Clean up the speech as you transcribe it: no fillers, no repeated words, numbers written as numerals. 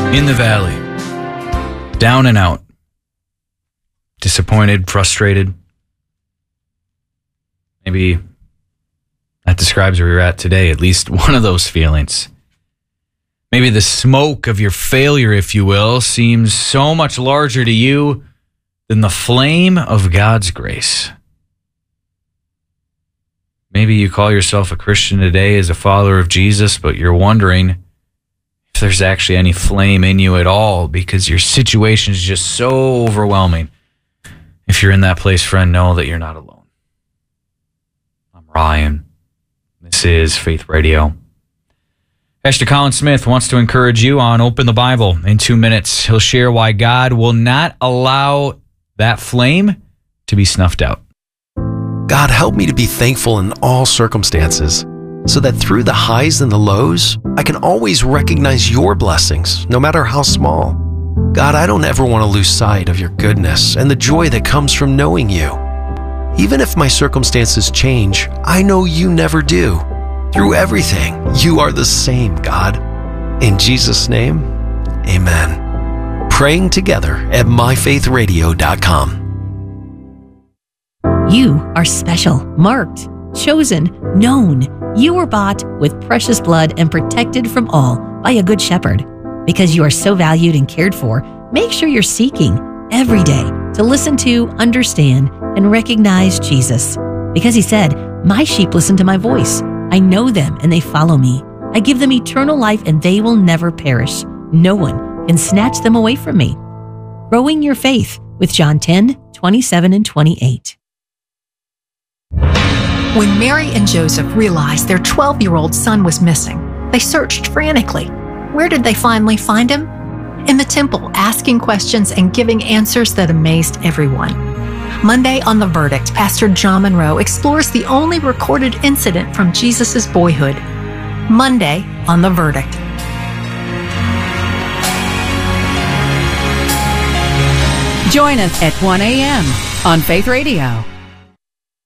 In the valley, down and out, disappointed, frustrated. Maybe that describes where you're at today, at least one of those feelings. Maybe the smoke of your failure, if you will, seems so much larger to you than the flame of God's grace. Maybe you call yourself a Christian today as a follower of Jesus, but you're wondering if there's actually any flame in you at all because your situation is just so overwhelming. If you're in that place, friend, know that you're not alone. I'm Ryan. This is Faith Radio. Pastor Colin Smith wants to encourage you on Open the Bible. In 2 minutes, he'll share why God will not allow that flame to be snuffed out. God, help me to be thankful in all circumstances, so that through the highs and the lows, I can always recognize your blessings, no matter how small. God, I don't ever want to lose sight of your goodness and the joy that comes from knowing you. Even if my circumstances change, I know you never do. Through everything, you are the same, God. In Jesus' name, amen. Praying together at myfaithradio.com. You are special, marked, chosen, known. You were bought with precious blood and protected from all by a good shepherd. Because you are so valued and cared for, make sure you're seeking every day to listen to, understand, and recognize Jesus. Because he said, "My sheep listen to my voice. I know them and they follow me. I give them eternal life and they will never perish. No one can snatch them away from me." Growing your faith with John 10:27 and 28. When Mary and Joseph realized their 12-year-old son was missing, they searched frantically. Where did they finally find him? In the temple, asking questions and giving answers that amazed everyone. Monday on The Verdict, Pastor John Monroe explores the only recorded incident from Jesus' boyhood. Monday on The Verdict. Join us at 1 a.m. on Faith Radio.